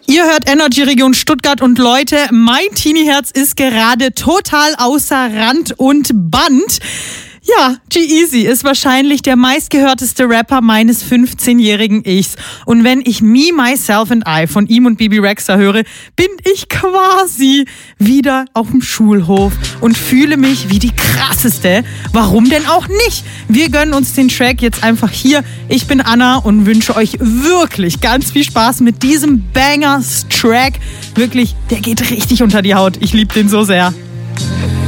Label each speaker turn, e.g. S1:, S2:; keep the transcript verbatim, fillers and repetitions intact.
S1: Ihr hört Energy Region Stuttgart und Leute, mein Teenie-Herz ist gerade total außer Rand und Band. Ja, G-Eazy ist wahrscheinlich der meistgehörteste Rapper meines fünfzehnjährigen Ichs. Und wenn ich Me, Myself and I von ihm und Bibi Rexha höre, bin ich quasi wieder auf dem Schulhof und fühle mich wie die krasseste. Warum denn auch nicht? Wir gönnen uns den Track jetzt einfach hier. Ich bin Anna und wünsche euch wirklich ganz viel Spaß mit diesem Bangers-Track. Wirklich, der geht richtig unter die Haut. Ich liebe den so sehr.